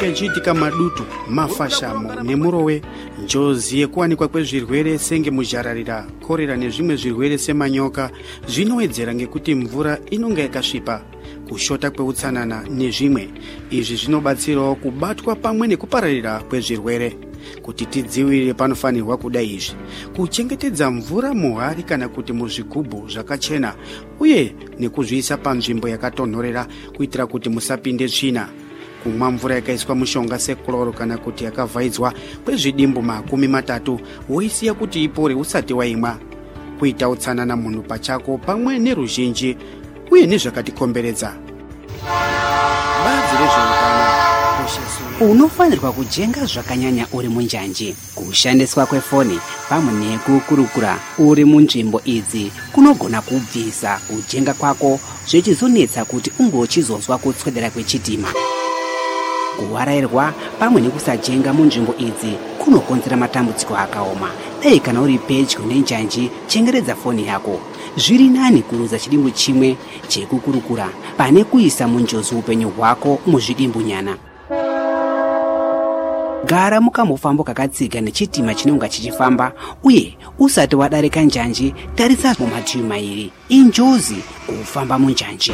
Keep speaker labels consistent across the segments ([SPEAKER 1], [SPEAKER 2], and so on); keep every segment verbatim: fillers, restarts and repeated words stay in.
[SPEAKER 1] yachiitika madutu mafashamo nemurowe njozi yekuwanikwa kwezvirwere senge muzhararira korera nezvimwe zvirwere semanyoka zvinowedzera ngekuti mvura inonga yakasvipa, kushota kweutsanana nezvimwe. Izvi zvinobatsirawo kubatwa pamwe nekupararira kwezvirwere. Kuti tidzivirire panofanirwa kuda izvi: kuchengetedza mvura muhari kana kuti muzvigubhu zvakachena, uye nekuzviisa panzvimbo yakatonhorera kuitira kuti musapinde tsvina. Kumwa mvura yakaiswa mushonga sekloro kana kuti yakavhaidzwa kwezvidimbu makumi matatu woisiya kuti ipore usati waimwa. Kuita utsanana munhu pachako pamwe neruzhinji uye nezvakatikomberedza. Bazi rezveutano
[SPEAKER 2] unofanirwa kujenga zvakanyanya uri munjanji. Kushandiswa kwefoni pamwe nekukurukura uri munzvimbo idzi kunogona kubvisa kujenga kwako zvichizonetsa kuti ungochizozwa kutswedera kwechitima. Kuwarairwa pamwe nekusajenga munzvimbo idzi kunokonzera matambudziko akaoma. Dai kana uri pedyo nenjanji, chengeredza foni yako. Zviri nani kuruza chidimbu chimwe chekukurukura pane kuisa munjodzi upenyu hwako muzvidimbu nyana. Gara mukamufambo kakatsiga nechitima chinonga chichifamba, uye usati wadarika njanji tarisa mumativi mairi. Injozi kufamba munjanji.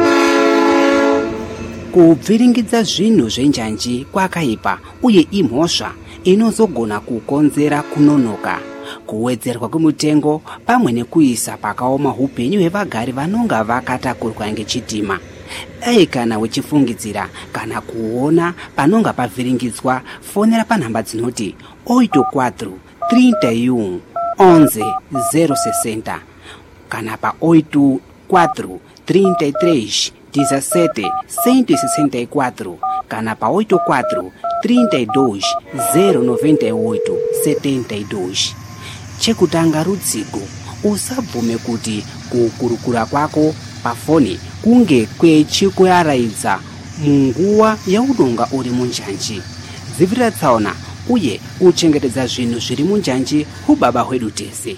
[SPEAKER 2] Kubviringidza zvinhu zvenjanji kwakaipa uye imhosva inozogona kukonzera kunonoka, kuwedzerwa kwemutengo pamwe nekuisa pakaoma upenyu hwevagari vanonga vakatakurwa ngechitima. Dai kana wechifungidzira kana kuona panonga pavhiringidzwa, fonera panhamba dzinoti oito quatro trinta e um onze zero sessenta kana pa oito quatro trinta e três dezessete cento e sessenta e quatro kana pa oito quatro trinta e dois zero noventa e oito setenta e dois. Chekutanga rudzigo, usabvume kuti kukurukura kwako pafoni kunge kwechikuaraidza munguva yaunonga uri munjanji. Dzivirira tsaona uye uchengetedza zvinhu zviri munjanji ubaba hwedu tese.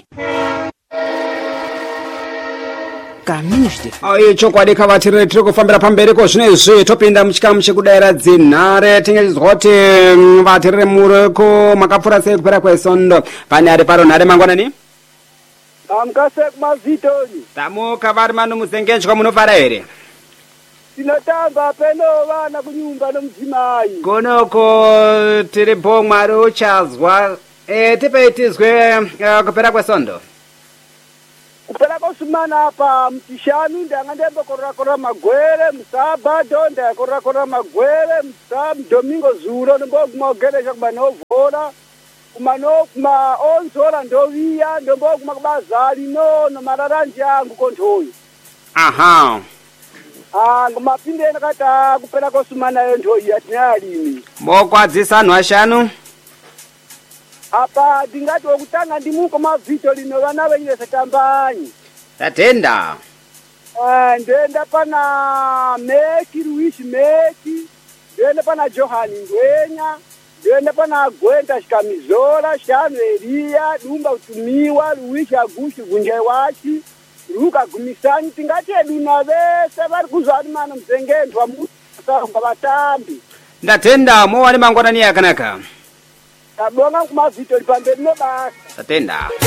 [SPEAKER 3] Ayi chokwadi kavatirire tiri kufambira pamberi kozvinezvi topinda muchikamu chekudayira dzinhare. tingezvizwa kuti vatirire muriko makapfuura sei kupera kwesondo. Pane ari paro nhare mangwanani
[SPEAKER 4] amkase kumazitoni
[SPEAKER 3] tamuka vari mano muzengenjwa munofara here?
[SPEAKER 4] Tinotamba peno vana kunyumba nomudzimai
[SPEAKER 3] konoko tiri bo mwari uchazwa. E, tipe tizwe uh, kupera kwesondo.
[SPEAKER 4] kupera kosumana apa mtishanu ndanga ndembokorora magwere, musabado ndakorora magwere, musam domingo zuro ndombogumogere chakuba novhora kumano kuma onzora ndoviya ndomboguma kubazali no nomararanje angu kontoyi.
[SPEAKER 3] Aha.
[SPEAKER 4] Ah, ngumapinde nakata kupera kosumana yontoyi atinalimi.
[SPEAKER 3] Mokwadzisa anhu ashanu.
[SPEAKER 4] Apa ndingati wokutanga ndimuko mavhito lino vana venyese tambanyi.
[SPEAKER 3] Tatenda.
[SPEAKER 4] Ah, ndenda pana Meki Luis Meki, ndenda pana Johani Ngwenya, ndenda pana Gwenta Shikamizora, Shanu Elia, Dumba Utumiwa, Luis Agushi Gunjewachi, Luka Gumisani. Tingati eduna vese vari kuzwani mano mzengendwa musanga vatambi.
[SPEAKER 3] Ndatenda mo wali mangwanani yakanaka.
[SPEAKER 4] Tabonga kumavhito lipamberi no basa.
[SPEAKER 3] Tatenda.